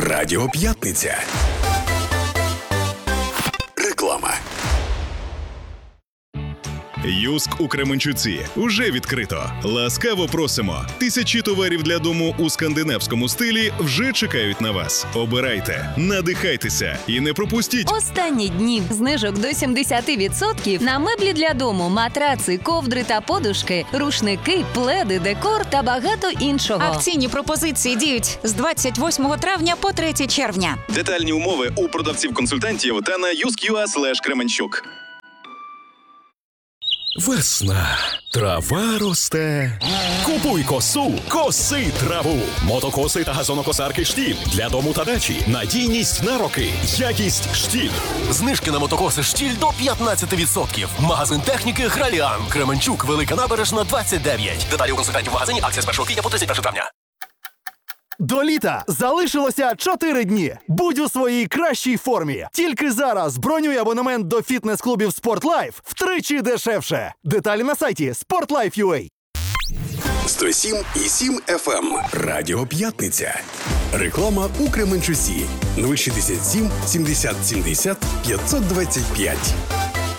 Радіо П'ятниця. Реклама. Юск у Кременчуці уже відкрито. Ласкаво просимо. Тисячі товарів для дому у скандинавському стилі вже чекають на вас. Обирайте, надихайтеся і не пропустіть. Останні дні знижок до 70% на меблі для дому, матраци, ковдри та подушки, рушники, пледи, декор та багато іншого. Акційні пропозиції діють з 28 травня по 3 червня. Детальні умови у продавців-консультантів та на yusk.ua/Кременчук. Весна. Трава росте. Купуй косу, коси траву. Мотокоси та газонокосарки «Штіль» для дому та дачі. Надійність на роки. Якість «Штіль». Знижки на мотокоси «Штіль» до 15%. Магазин техніки «Граліан». Кременчук, Велика Набережна, 29. Деталі у консультантів в магазині. Акція з 1 квітня по 31 травня. До літа залишилося 4 дні. Будь у своїй кращій формі. Тільки зараз бронюй абонемент до фітнес-клубів «Спортлайф» втричі дешевше. Деталі на сайті sportlife.ua. 107,7 FM. Радіо П'ятниця. Реклама у Кременчуці. 067 70 70 525.